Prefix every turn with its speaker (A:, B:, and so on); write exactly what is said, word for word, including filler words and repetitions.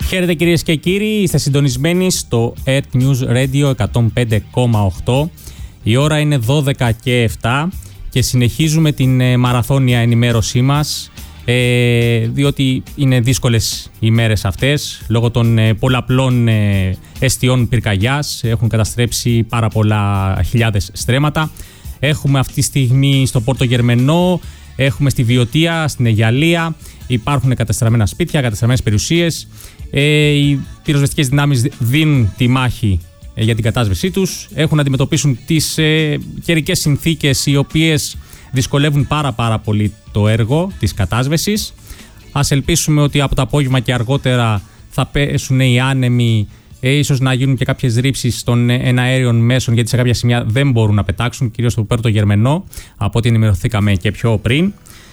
A: Χαίρετε κυρίες και κύριοι, είστε συντονισμένοι στο Earth News Radio εκατόν πέντε κόμμα οκτώ. Η ώρα είναι δώδεκα και επτά και συνεχίζουμε την ε, μαραθώνια ενημέρωσή μας, ε, διότι είναι δύσκολες οι μέρες αυτές λόγω των ε, πολλαπλών ε, εστιών πυρκαγιάς. Έχουν καταστρέψει πάρα πολλά χιλιάδες στρέμματα. Έχουμε αυτή τη στιγμή στο Πόρτο Γερμενό, έχουμε στη Βιωτία, στην Αιγιαλία, υπάρχουν καταστραμμένα σπίτια, καταστραμμένες περιουσίες. Ε, οι πυροσβεστικές δυνάμεις δίνουν τη μάχη ε, για την κατάσβεσή τους. Έχουν να αντιμετωπίσουν τις ε, καιρικές συνθήκες οι οποίες δυσκολεύουν πάρα πάρα πολύ το έργο της κατάσβεσης. Ας ελπίσουμε ότι από το απόγευμα και αργότερα θα πέσουν οι άνεμοι, ε, ίσως να γίνουν και κάποιες ρήψεις των εναέριων μέσων, γιατί σε κάποια σημεία δεν μπορούν να πετάξουν, κυρίως στο Πόρτο Γερμενό, από ό,τι ενημερωθήκαμε και πιο πριν.